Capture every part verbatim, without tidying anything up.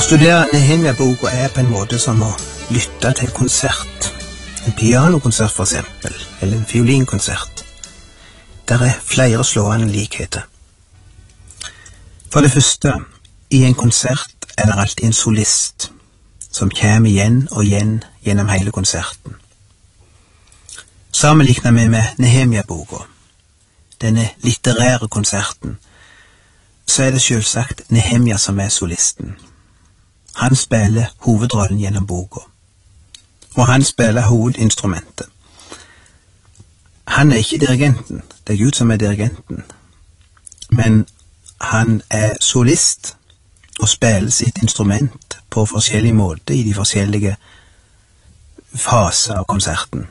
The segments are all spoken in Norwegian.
Å studere Nehemia-boka er på en måte som å lytte til en konsert. En pianokonsert for eksempel, eller en fiolinkonsert. Der er flere slående likheter. For det første, i en konsert er det alltid en solist som kommer igjen og igjen gjennom hele konserten. Sammenlignet med, med Nehemia-boka, denne litterære konserten, så er det selvsagt Nehemia som er solisten. Han spiller hovedrollen gjennom boka, og han spiller hovedinstrumentet. Han er ikke dirigenten, det er Gud som er dirigenten, men han er solist og spiller sitt instrument på forskjellige måter i de forskjellige faser av konserten.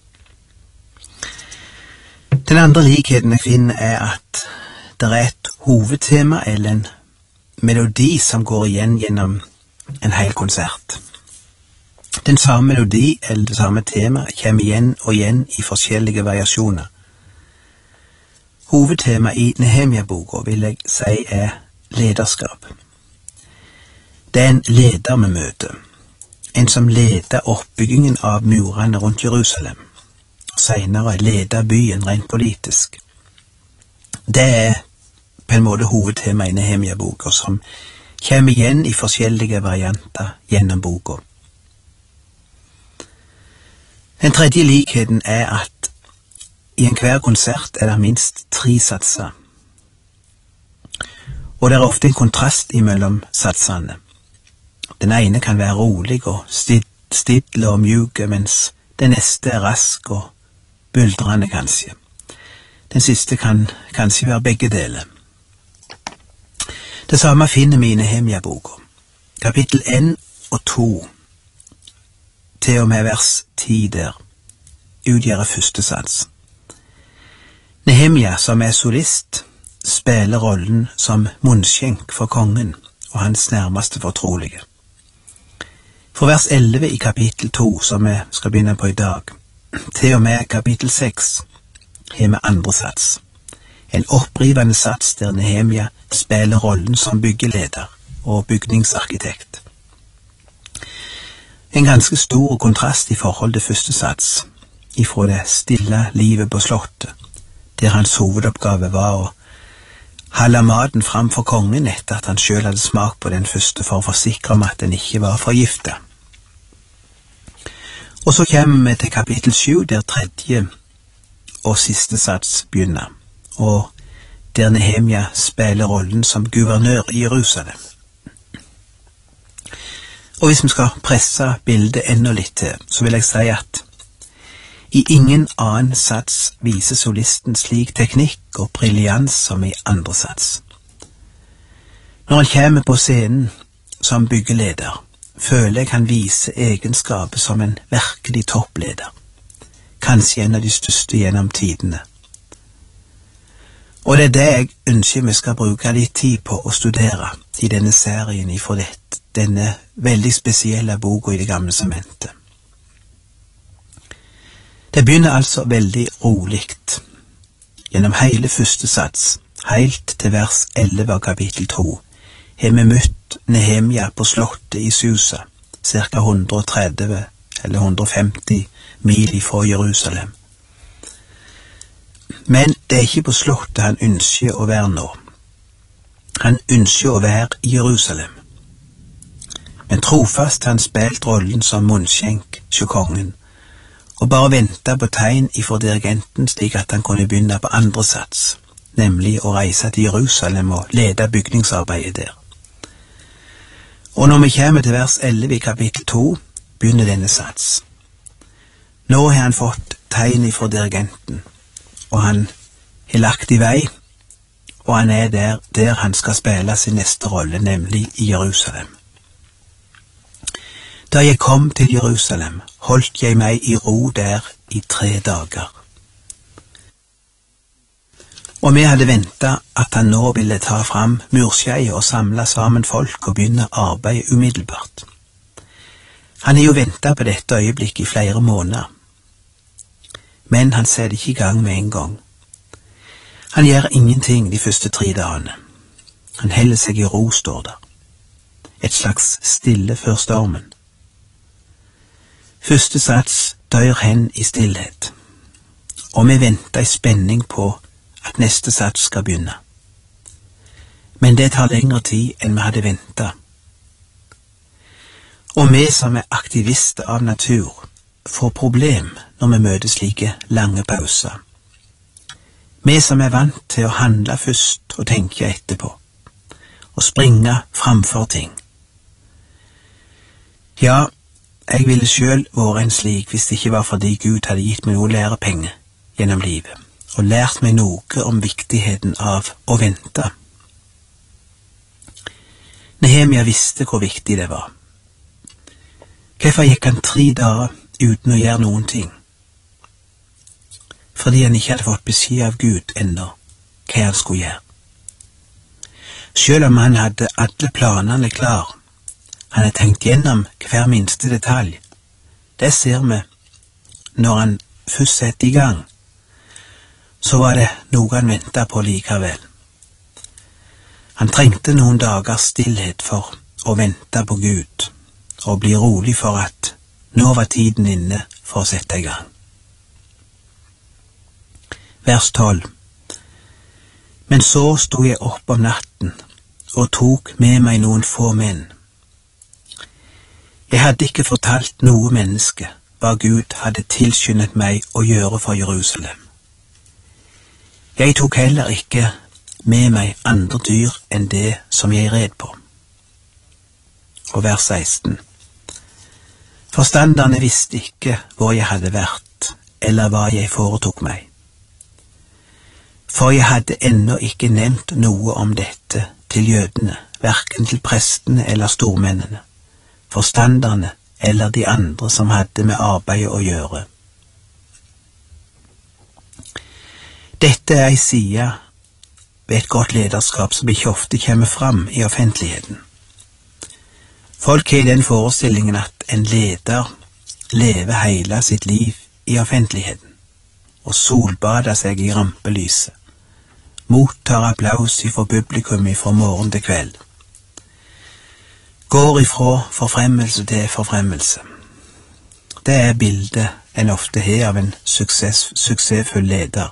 Den andre likheten jeg finner er at det er et hovedtema eller en melodi som går igjen gjennom en hel konsert. Den samme melodi eller det samme tema kommer igjen og igjen i forskjellige variasjoner. Hovedtema i Nehemia-boka vil jeg si er lederskap. Det er en leder med møte, en som leder oppbyggingen av murene rundt Jerusalem, og senere leder byen rent politisk. Det er på en måte hovedtema i Nehemia-boka, som kommer igjen i forskjellige varianter gjennom boka. Den tredje likheten er at i enhver konsert er det minst tre satser, og det er ofte en kontrast imellom satsene. Den ene kan være rolig og stille og mjuke, mens den neste er rask og buldrende kanskje. Den siste kan kanskje være begge deler. Det samme finner vi i Nehemia-boka. Kapittel én og to, til og med vers ti der, utgjør første sats. Nehemia, som er solist, spiller rollen som munnskjenk for kongen og hans nærmeste fortrolige. For vers elleve i kapittel to, som vi skal begynne på i dag, til og med kapittel seks, har vi andre sats. En opprivende sats der Nehemia spiller rollen som byggeleder og bygningsarkitekt. En ganske stor kontrast i forhold til første sats, ifra det stille livet på slottet, der hans hovedoppgave var å holde maten fram for kongen etter at han selv hadde smakt på den første for å forsikre om at den ikke var forgiftet. Og så kommer vi til kapittel sju, der tredje og siste sats begynner, og der Nehemia spiller rollen som guvernør i Jerusalem. Og hvis vi skal presse bildet enda litt til, så vil jeg si at i ingen annen sats viser solisten slik teknikk og briljans som i andre sats. Når han kommer på scenen som byggeleder, føler jeg han viser egenskaper som en virkelig toppleder, kanskje en av de største gjennom tidene. Og det er det jeg ønsker vi skal bruke litt tid på å studere i denne serien ifra dette, denne veldig spesielle boka i Det gamle testamentet. Det begynner altså veldig roligt. Gjennom hele første sats, helt til vers elleve av kapittel to, har vi møtt Nehemia på slottet i Susa, cirka hundre og tretti eller hundre og femti mil ifra Jerusalem. Men det er ikke på slottet han ønsker å være nå. Han ønsker å være i Jerusalem. Men trofast han spilt rollen som munnskjenk til kongen, og bare ventet på tegn ifra dirigenten slik at han kunne begynne på andre sats, nemlig å reise til Jerusalem og lede bygningsarbeidet der. Og når vi kommer til vers elleve i kapittel to, begynner denne sats. Nå har han fått tegn ifra dirigenten, og han har lagt i vei, og han er der, der han skal spille sin neste rolle, nemlig i Jerusalem. Da jeg kom til Jerusalem, holdt jeg meg i ro der i tre dager. Og vi hadde ventet at han nå ville ta fram murskeiet og samle sammen folk og begynne arbeid umiddelbart. Han har jo ventet på dette øyeblikket i flere måneder, men han setter ikke i gang med en gang. Han gjør ingenting de første tre dagene. Han holder seg i ro, står der. et slags stille før stormen. Første sats dør hen i stillhet, og vi venter i spenning på at neste sats skal begynne. Men det tar lengre tid enn vi hadde ventet. Og vi som er aktivister av natur, får problem når vi møter slike lange pauser. Vi som er vant til å handle først og tenke etterpå, og springe framfor ting. Ja, jeg ville selv vært en slik hvis det ikke var fordi Gud hadde gitt meg noe lærepenger gjennom livet, og lært meg noe om viktigheten av å vente. Nehemia visste hvor viktig det var. Hvorfor gikk han tre dager uten å gjøre noen ting? Fordi han ikke hadde fått beskjed av Gud ennå hva han skulle gjøre. Selv om han hadde alle planene klar, han hadde tenkt gjennom hver minste detalj. Det ser vi når han først setter i gang. Så var det noe han ventet på likevel. Han trengte noen dagers stillhet for å vente på Gud, og bli rolig for at nå var tiden inne for å sette i gang. Vers tolv. Men så stod jeg opp om natten og tok med meg noen få menn. Jeg hadde ikke fortalt noe menneske hva Gud hadde tilskyndet meg å gjøre for Jerusalem. Jeg tok heller ikke med meg andre dyr enn det som jeg red på. Og vers seksten. Forstanderne visste ikke hvor jeg hadde vært, eller hva jeg foretok meg. For jeg hadde ennå ikke nevnt noe om dette til jødene, hverken til prestene eller stormennene, forstanderne eller de andre som hadde med arbeidet å gjøre. Dette er ei side ved et godt lederskap som ikke ofte kommer fram i offentligheten. Folk har den forestillingen at en leder lever hele sitt liv i offentligheten, og solbader seg i rampelyset, mottar applaus fra publikum fra morgen til kveld, går ifra forfremmelse til forfremmelse. Det er bildet en ofte har av en suksess, suksessfull leder.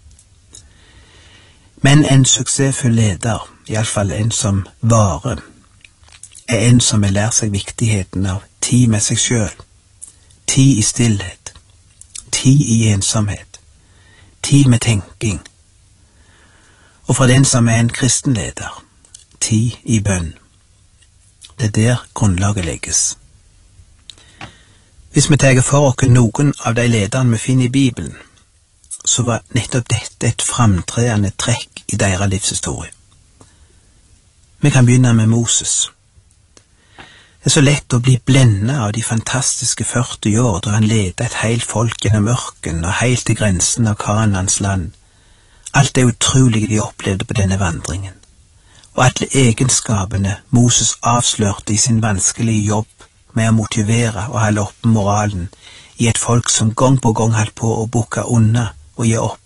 Men en suksessfull leder, i alle fall en som varer, er en som har lært seg viktigheten av tid med seg selv, tid i stillhet, tid i ensomhet, tid med tenking, og for den som er en kristen leder, tid i bønn. Det er der grunnlaget legges. Hvis vi tar for oss noen av de lederne vi finner i Bibelen, så var nettopp dette et framtredende trekk i deres livshistorie. Vi kan begynne med Moses. Det er så lett å bli blendet av de fantastiske førti år da han ledet et helt folk gjennom ørkenen og helt til grensen av Kanaans land. Alt det utrolige de opplevde på denne vandringen, og alle egenskapene Moses avslørte i sin vanskelige jobb med å motivere og holde oppe moralen i et folk som gang på gang holdt på å bukke unna og gi opp.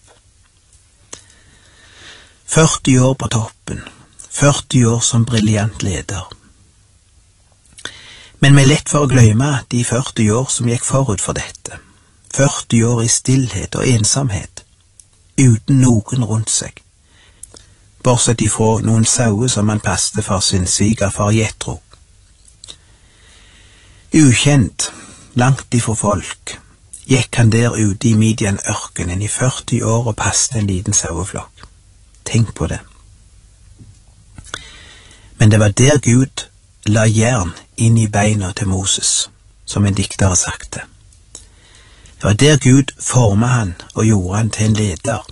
førti år på toppen, førti år som briljant leder. Men vi er lett for å glemme de førti år som gikk forut for dette. førti år i stillhet og ensomhet, uten noen rundt seg, bortsett ifra noen sauer som han passte for sin svigerfar Jethro. Ukjent, langt ifra folk, gikk han der ute i Midian-ørkenen i førti år og passte en liten saueflokk. Tenk på det. Men det var der Gud la jern inn i beina til Moses, som en dikter har sagt det. Det var der Gud formet han og gjorde han til en leder.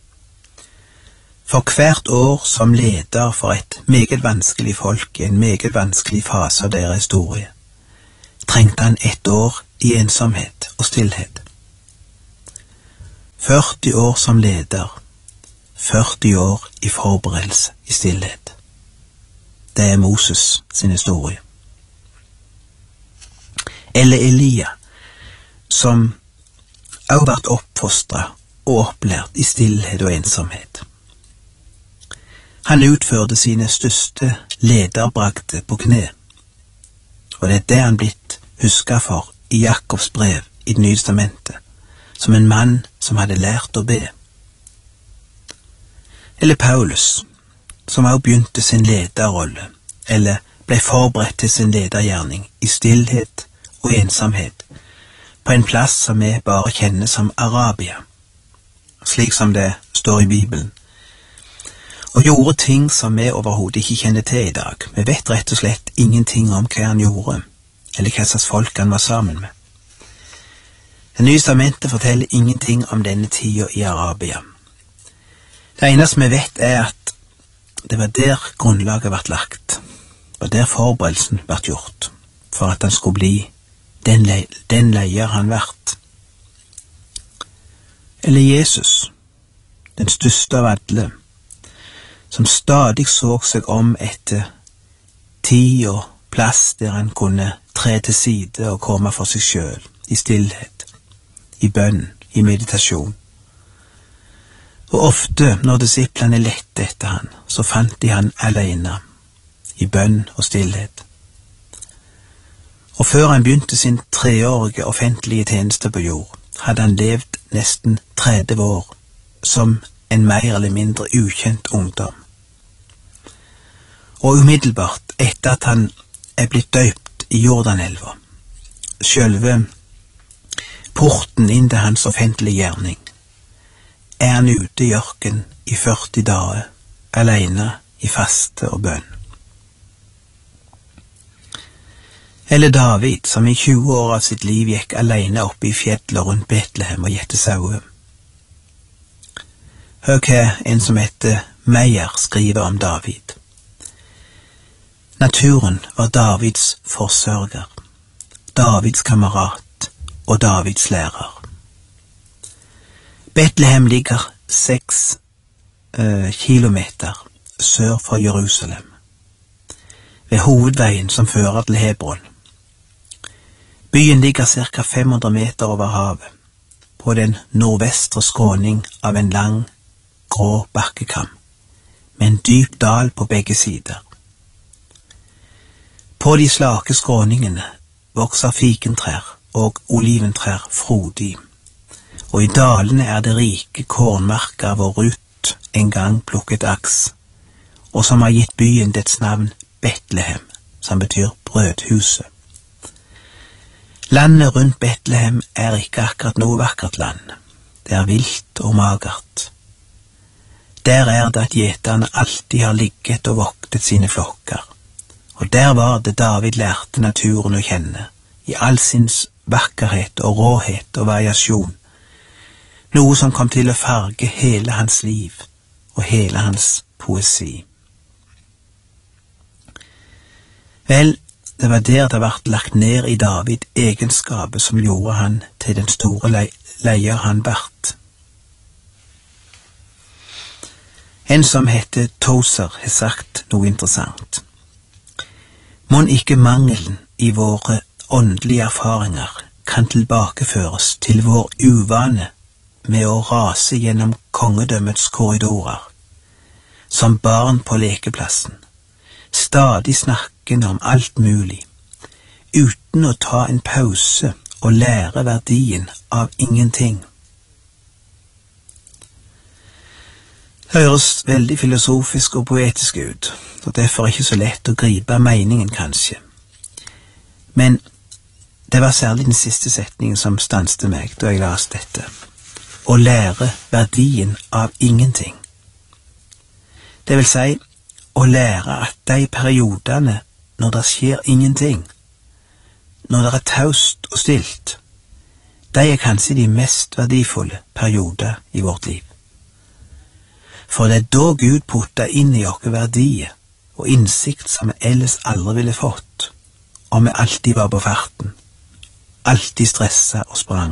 For hvert år som leder for et meget vanskelig folk i en meget vanskelig fase av deres historie, trengte han ett år i ensomhet og stillhet. førti år som leder, førti år i forberedelse i stillhet. Det er Moses sin historie. Eller Elia, som også ble oppfostret og opplært i stillhet og ensomhet. Han utførte sine største lederbragder på kne, og det er det han blitt husket for i Jakobs brev i Det nye testamentet, som en mann som hadde lært å be. Eller Paulus, som også begynte sin lederrolle, eller ble forberedt til sin ledergjerning i stillhet og ensomhet, på en plass som vi bare kjenner som Arabia, slik som det står i Bibelen, og gjorde ting som vi overhodet ikke kjenner til i dag. Vi vet rett og slett ingenting om hva han gjorde, eller hva slags folk han var sammen med. Det nye testamentet forteller ingenting om denne tida i Arabia. Det eneste vi vet er at det var der grunnlaget ble lagt, det var der forberedelsen ble gjort, for at han skulle bli den, le den leier han vært. Eller Jesus, den største av alle, som stadig så seg om etter tid og plass der han kunne tre til side og komme for seg selv, i stillhet, i bønn, i meditasjon. Og ofte når disiplene lette etter han, så fant de han alene, i bønn og stillhet. Og før han begynte sin treårige offentlige tjeneste på jord, hadde han levd nesten tretti år som en mer eller mindre ukjent ungdom. Og umiddelbart etter at han er blitt døypt i Jordanelva, selve porten inn til hans offentlige gjerning, er han ute i ørken i førti dager, alene i faste og bønn. Eller David, som i tjue år av sitt liv gikk alene oppe i fjellet rundt Betlehem og gjette sauer. Hør hva en som heter Meyer skriver om David. Naturen var Davids forsørger, Davids kamerat og Davids lærer. Betlehem ligger seks eh, kilometer sør for Jerusalem, ved hovedveien som fører til Hebron. Byen ligger cirka fem hundre meter over havet, på den nordvestre skråning av en lang, grå bakkekam, med en dyp dal på begge sider. På de slake skråningene vokser fikentrær og oliventrær frodig, og i dalene er det rike kornmarker hvor Ruth en gang plukket aks, og som har gitt byen dets navn Betlehem, som betyr brødhuset. Landet rundt Betlehem er ikke akkurat noe vakkert land. Det er vilt og magert. Der er det at gjeterne alltid har ligget og voktet sine flokker, og der var det David lærte naturen å kjenne, i all sin vakkerhet og råhet og variasjon, noe som kom til å farge hele hans liv og hele hans poesi. Vel, det var der det ble lagt ned i David egenskapet som gjorde han til den store le leier han bært. En som heter Tozer har sagt noe interessant. Mon ikke mangelen i våre åndelige erfaringer kan tilbakeføres til vår uvane med å rase gjennom kongedømmets korridorer, som barn på lekeplassen, stadig snakkende om alt mulig, uten å ta en pause og lære verdien av ingenting. Det høres veldig filosofisk og poetisk ut, og derfor ikke så lett å gripe meningen kanskje. Men det var særlig den siste setningen som stanste meg da jeg las dette. Å lære verdien av ingenting. Det vil si, å lære at de periodene når det skjer ingenting, når det er taust og stilt, de er kanskje de mest verdifulle perioder i vårt liv. For det er da Gud putter inn i oss verdier og innsikt som vi ellers aldri ville fått, om vi alltid var på farten, alltid stresset og sprang.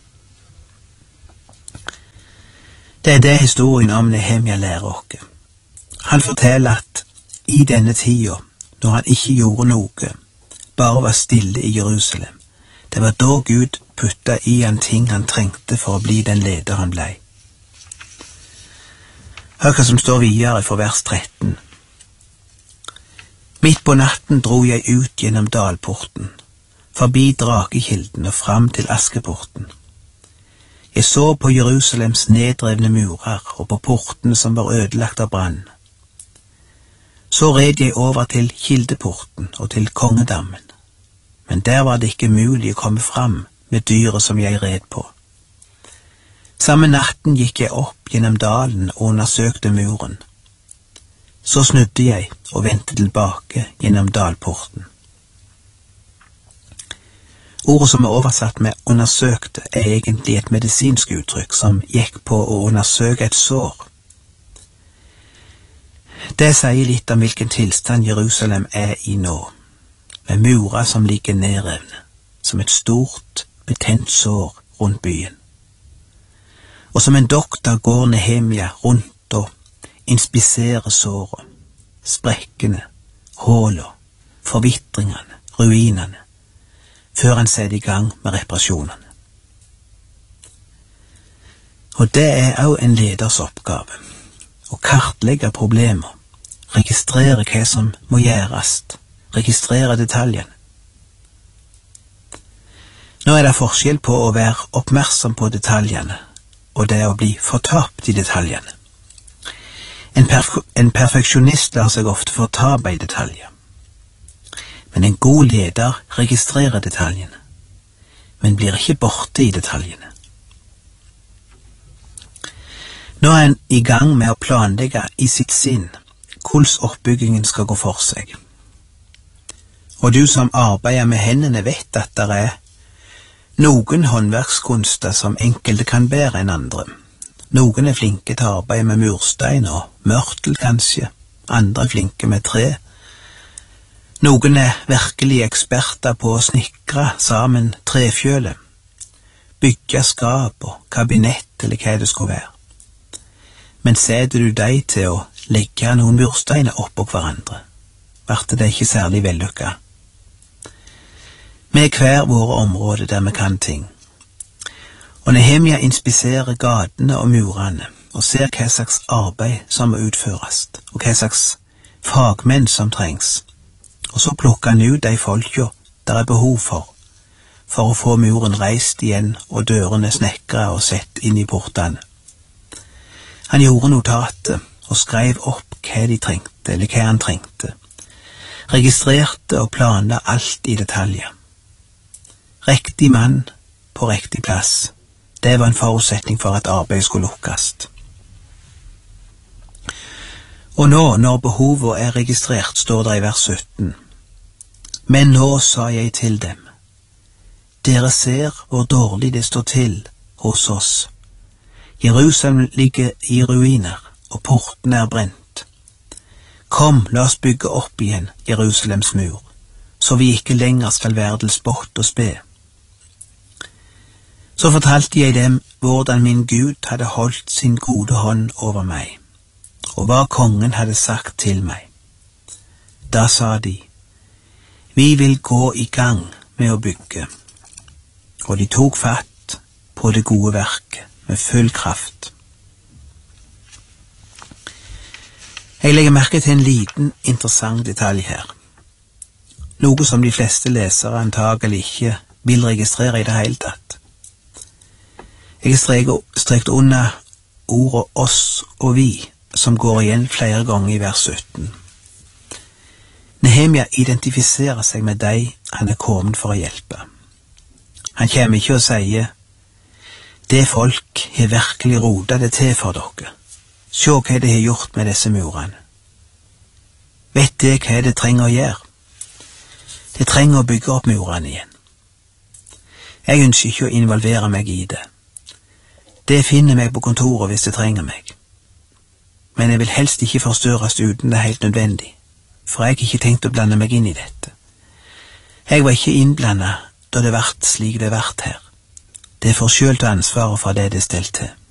Det er det historien om Nehemia lærer oss. Han forteller at i denne tida, når han ikke gjorde noe, bare var stille i Jerusalem, det var da Gud putta i han ting han trengte for å bli den leder han blei. Hør hva som står videre for vers tretten. Midt på natten dro jeg ut gjennom dalporten, forbi Drakekilden og fram til Askeporten. Jeg så på Jerusalems nedrevne murer og på portene som var ødelagt av brann. Så red jeg over til Kildeporten og til Kongedammen, men der var det ikke mulig å komme fram med dyret som jeg red på. Samme natten gikk jeg opp gjennom dalen og undersøkte muren. Så snudde jeg og vendte tilbake gjennom dalporten. Ordet som er oversatt med undersøkte er egentlig et medisinsk uttrykk som gikk på å undersøke et sår. Det sier litt om hvilken tilstand Jerusalem er i nå, med murer som ligger nedrevne, som et stort, betent sår rundt byen. Og som en doktor går Nehemia rundt og inspiserer såret, sprekkene, hålene, forvitringene, ruinene, før han setter i gang med reparasjonene. Og det er også en leders oppgave, å kartlegge problemer, registrere hva som må gjøres, registrere detaljene. Nå er det forskjell på å være oppmerksom på detaljene, og det å bli fortapt i detaljene. En, perf en perfeksjonist lar seg ofte fortape i detaljer. Men en god leder registrerer detaljene, men blir ikke borte i detaljene. Nå er han i gang med å planlegge i sitt sinn hvordan oppbyggingen skal gå for seg. Og du som arbeider med hendene vet at det er noen håndverkskunster som enkelte kan bedre enn andre. Noen er flinke til å arbeide med murstein og mørtel kanskje, andre er flinke med tre. Noen er virkelig eksperter på å snikre sammen trefjøle, bygge skap og kabinett eller hva det skal være. Men setter du deg til å legge noen mursteiner oppå hverandre, blir det ikke særlig vellykket. Med hver våre områder der vi kan ting. Og Nehemia inspiserer gatene og murene, og ser hva slags arbeid som må utføres, og hva slags fagmenn som trengs. Og så plukker han ut de folka der er behov for, for å få muren reist igjen og dørene snekret og sett inn i portene. Han gjorde notatet og skrev opp hva de trengte, eller hva han trengte. Registrerte og planla alt i detaljer. Riktig mann på riktig plass. Det var en forutsetning for at arbeidet skulle lukkes. Og nå, når behovet er registrert, står det i vers sytten. Men nå sa jeg til dem, dere ser hvor dårlig det står til hos oss. Jerusalem ligger i ruiner, og portene er brent. Kom, la oss bygge opp igjen Jerusalems mur, så vi ikke lenger skal være til spott og spe. Så fortalte jeg dem hvordan min Gud hadde holdt sin gode hånd over meg, og hva kongen hadde sagt til meg. Da sa de, vi vil gå i gang med å bygge, og de tok fatt på det gode verket med full kraft. Jeg legger merke til en liten, interessant detalj her, noe som de fleste lesere antagelig ikke vil registrere i det hele tatt. Jeg har strekt under ordet oss og vi, som går igjen flere ganger i vers sytten. Nehemia identifiserer seg med de han er kommet for å hjelpe. Han kommer ikke og sier, det folk har virkelig rodet det til for dere. Se hva det har gjort med disse murene. Vet det hva det trenger å gjøre? Det trenger å bygge opp murene igjen. Jeg ønsker ikke å involvere meg i det. Det finner meg på kontoret hvis det trenger meg. Men jeg vil helst ikke forstørres uten det er helt nødvendig, for jeg har ikke tenkt å blande meg inn i dette. Jeg var ikke innblandet da det vart slik det vart her. Det får selv ta ansvaret for det det stelt til.